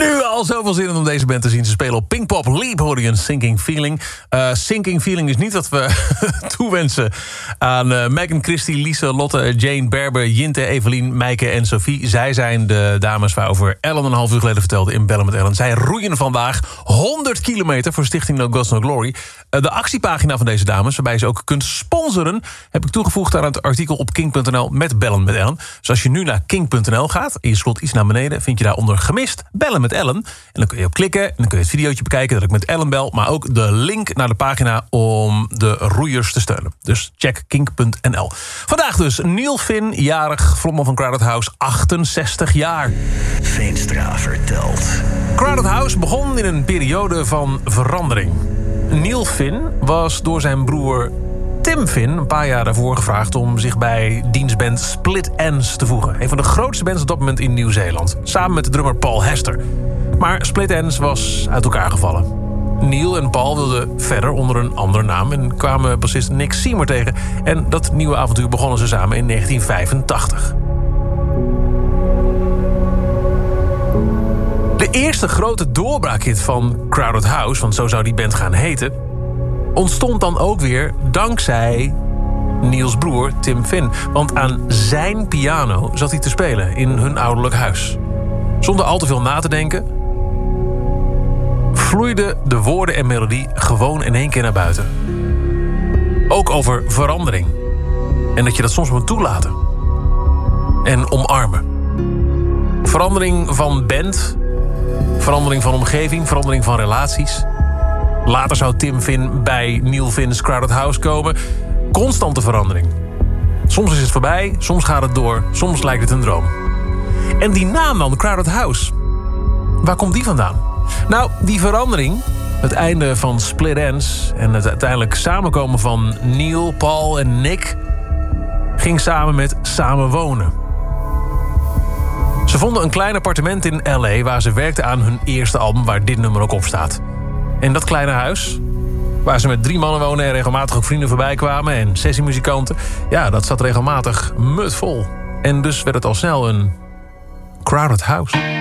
Nu al zoveel zin in om deze band te zien. Ze spelen op Pinkpop Leap, hoorde je een Sinking Feeling. Sinking Feeling is niet wat we toewensen aan Megan, Christy, Lise, Lotte, Jane, Berber, Jinte, Evelien, Meike en Sophie. Zij zijn de dames waarover Ellen een half uur geleden vertelde in Bellen met Ellen. Zij roeien vandaag 100 kilometer voor Stichting No Gods No Glory. De actiepagina van deze dames, waarbij ze ook kunt sponsoren, heb ik toegevoegd aan het artikel op Kink.nl met Bellen met Ellen. Dus als je nu naar Kink.nl gaat en je scrolt iets naar beneden, vind je daar onder gemist Bellen met Ellen. En dan kun je op klikken en dan kun je het videootje bekijken dat ik met Ellen bel, maar ook de link naar de pagina om de roeiers te steunen. Dus check Kink.nl. Vandaag dus Neil Finn, jarig, frontman van Crowded House, 68 jaar. Veenstra vertelt. Crowded House begon in een periode van verandering. Neil Finn was door zijn broer Tim Finn een paar jaar daarvoor gevraagd om zich bij dienstband Split Enz te voegen. Een van de grootste bands op dat moment in Nieuw-Zeeland. Samen met de drummer Paul Hester. Maar Split Enz was uit elkaar gevallen. Neil en Paul wilden verder onder een andere naam en kwamen bassist Nick Seymour tegen. En dat nieuwe avontuur begonnen ze samen in 1985. De eerste grote doorbraakhit van Crowded House, want zo zou die band gaan heten, ontstond dan ook weer dankzij Neils broer Tim Finn. Want aan zijn piano zat hij te spelen in hun ouderlijk huis. Zonder al te veel na te denken vloeiden de woorden en melodie gewoon in één keer naar buiten. Ook over verandering. En dat je dat soms moet toelaten. En omarmen. Verandering van band, verandering van omgeving, verandering van relaties. Later zou Tim Finn bij Neil Finn's Crowded House komen. Constante verandering. Soms is het voorbij, soms gaat het door, soms lijkt het een droom. En die naam dan, Crowded House, waar komt die vandaan? Nou, die verandering, het einde van Split Enz en het uiteindelijk samenkomen van Neil, Paul en Nick, ging samen met samenwonen. Ze vonden een klein appartement in L.A. waar ze werkten aan hun eerste album, waar dit nummer ook op staat. En dat kleine huis, waar ze met 3 mannen wonen en regelmatig ook vrienden voorbij kwamen en sessiemuzikanten, ja, dat zat regelmatig mutvol. En dus werd het al snel een Crowded House.